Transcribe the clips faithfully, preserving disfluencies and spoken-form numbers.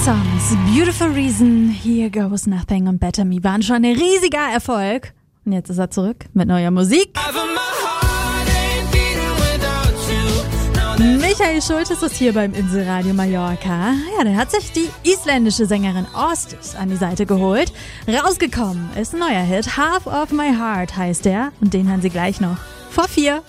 Songs. Beautiful Reason, Here Goes Nothing und Better Me waren schon ein riesiger Erfolg. Und jetzt ist er zurück mit neuer Musik. Michael Schultes ist hier beim Inselradio Mallorca. Ja, der hat sich die isländische Sängerin Ásdís an die Seite geholt. Rausgekommen ist ein neuer Hit. Half of My Heart heißt der. Und den hören Sie gleich noch. Vor vier.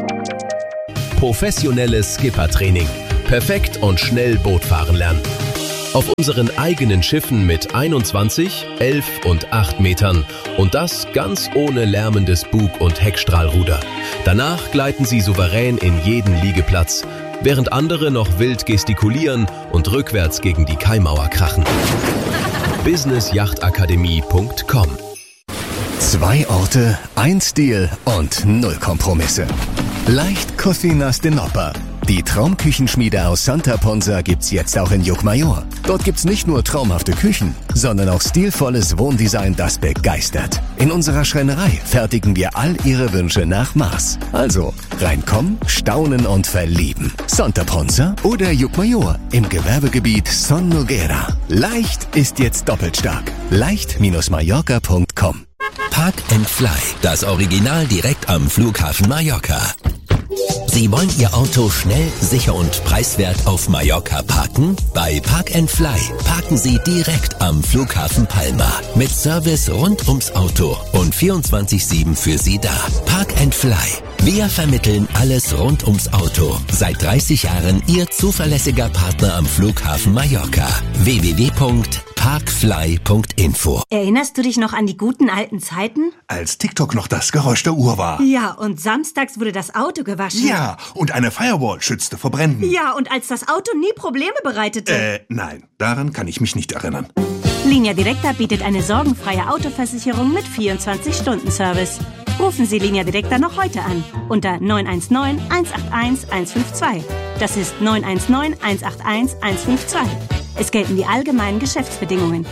Professionelles Skippertraining. Perfekt und schnell Boot fahren lernen. Auf unseren eigenen Schiffen mit einundzwanzig, elf und acht Metern und das ganz ohne lärmendes Bug- und Heckstrahlruder. Danach gleiten Sie souverän in jeden Liegeplatz, während andere noch wild gestikulieren und rückwärts gegen die Kaimauer krachen. business yacht akademie punkt com. Zwei Orte, ein Stil und null Kompromisse. Leicht Cocinas de Nopper. Die Traumküchenschmiede aus Santa Ponsa gibt's jetzt auch in Llucmajor. Dort gibt's nicht nur traumhafte Küchen, sondern auch stilvolles Wohndesign, das begeistert. In unserer Schreinerei fertigen wir all Ihre Wünsche nach Maß. Also reinkommen, staunen und verlieben. Santa Ponsa oder Llucmajor im Gewerbegebiet Son Noguera. Leicht ist jetzt doppelt stark. leicht Bindestrich mallorca punkt com. Park and Fly, das Original direkt am Flughafen Mallorca. Sie wollen Ihr Auto schnell, sicher und preiswert auf Mallorca parken? Bei Park and Fly parken Sie direkt am Flughafen Palma. Mit Service rund ums Auto und vierundzwanzig sieben für Sie da. Park and Fly. Wir vermitteln alles rund ums Auto. Seit dreißig Jahren Ihr zuverlässiger Partner am Flughafen Mallorca. w w w punkt parkfly punkt info. Erinnerst du dich noch an die guten alten Zeiten? Als TikTok noch das Geräusch der Uhr war. Ja, und samstags wurde das Auto gewaschen. Ja, und eine Firewall schützte vor Bränden. Ja, und als das Auto nie Probleme bereitete. Äh, nein, daran kann ich mich nicht erinnern. Linia Directa bietet eine sorgenfreie Autoversicherung mit vierundzwanzig Stunden Service. Rufen Sie Linia Directa noch heute an unter neun eins neun, eins acht eins, eins fünf zwei. Das ist neun eins neun, eins acht eins, eins fünf zwei. Es gelten die allgemeinen Geschäftsbedingungen.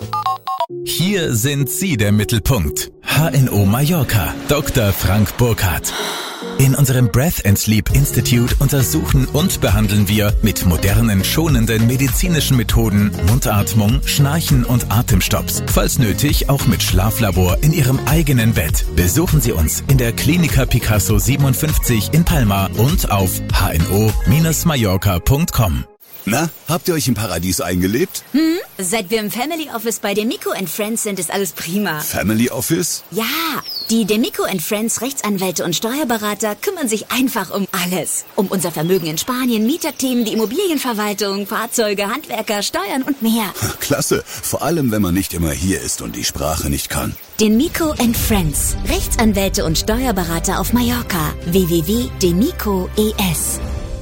Hier sind Sie der Mittelpunkt. H N O Mallorca, Doktor Frank Burkhardt. In unserem Breath and Sleep Institute untersuchen und behandeln wir mit modernen, schonenden medizinischen Methoden Mundatmung, Schnarchen und Atemstopps. Falls nötig, auch mit Schlaflabor in Ihrem eigenen Bett. Besuchen Sie uns in der Klinika Picasso siebenundfünfzig in Palma und auf h n o Bindestrich mallorca punkt com. Na, habt ihr euch im Paradies eingelebt? Hm? Seit wir im Family Office bei Demico and Friends sind, ist alles prima. Family Office? Ja, die Demico and Friends Rechtsanwälte und Steuerberater kümmern sich einfach um alles. Um unser Vermögen in Spanien, Mieterthemen, die Immobilienverwaltung, Fahrzeuge, Handwerker, Steuern und mehr. Klasse, vor allem wenn man nicht immer hier ist und die Sprache nicht kann. Demico and Friends Rechtsanwälte und Steuerberater auf Mallorca. w w w punkt demico punkt e s.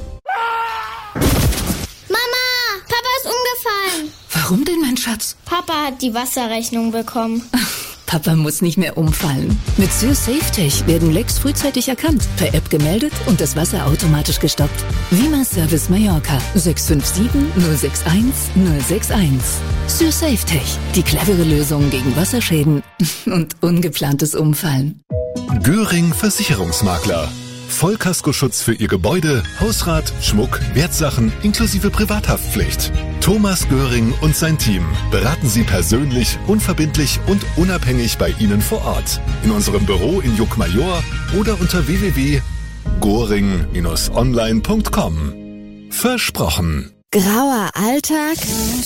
Umgefallen. Warum denn, mein Schatz? Papa hat die Wasserrechnung bekommen. Papa muss nicht mehr umfallen. Mit SürSafeTech werden Lecks frühzeitig erkannt, per App gemeldet und das Wasser automatisch gestoppt. Vima Service Mallorca sechs fünf sieben, null sechs eins, null sechs eins. SürSafeTech, die clevere Lösung gegen Wasserschäden und ungeplantes Umfallen. Göring Versicherungsmakler. Vollkaskoschutz für Ihr Gebäude, Hausrat, Schmuck, Wertsachen inklusive Privathaftpflicht. Thomas Göring und sein Team beraten Sie persönlich, unverbindlich und unabhängig bei Ihnen vor Ort. In unserem Büro in Llucmajor oder unter w w w punkt goring Bindestrich online punkt com. Versprochen. Grauer Alltag?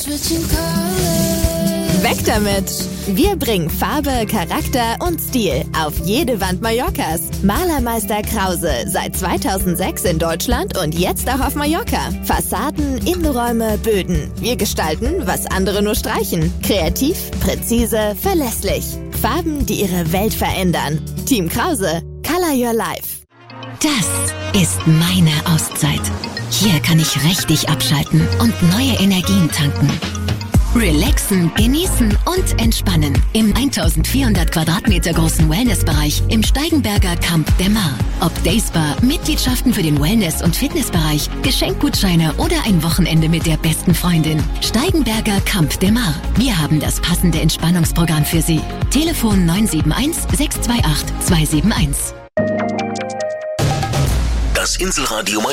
Weg damit! Wir bringen Farbe, Charakter und Stil auf jede Wand Mallorcas. Malermeister Krause, seit zweitausendsechs in Deutschland und jetzt auch auf Mallorca. Fassaden, Innenräume, Böden. Wir gestalten, was andere nur streichen. Kreativ, präzise, verlässlich. Farben, die Ihre Welt verändern. Team Krause, Color Your Life. Das ist meine Auszeit. Hier kann ich richtig abschalten und neue Energien tanken. Relaxen, genießen und entspannen im eintausendvierhundert Quadratmeter großen Wellnessbereich im Steigenberger Camp de Mar. Ob Dayspa, Mitgliedschaften für den Wellness- und Fitnessbereich, Geschenkgutscheine oder ein Wochenende mit der besten Freundin. Steigenberger Camp de Mar. Wir haben das passende Entspannungsprogramm für Sie. Telefon neun sieben eins, sechs zwei acht, zwei sieben eins. Das Inselradio